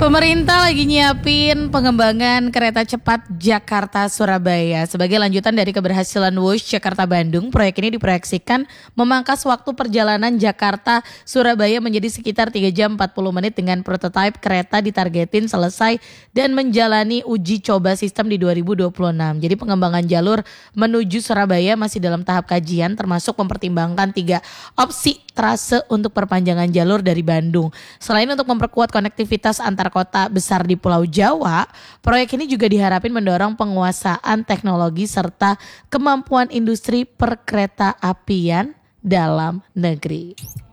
Pemerintah lagi nyiapin pengembangan kereta cepat Jakarta-Surabaya. Sebagai lanjutan dari keberhasilan Wush Jakarta-Bandung, proyek ini diproyeksikan memangkas waktu perjalanan Jakarta-Surabaya menjadi sekitar 3 jam 40 menit dengan prototipe kereta ditargetin selesai dan menjalani uji coba sistem di 2026. Jadi pengembangan jalur menuju Surabaya masih dalam tahap kajian, termasuk mempertimbangkan 3 opsi trase untuk perpanjangan jalur dari Bandung. Selain untuk memperkuat konektivitas antar kota besar di Pulau Jawa, proyek ini juga diharapkan mendorong penguasaan teknologi serta kemampuan industri perkereta apian dalam negeri.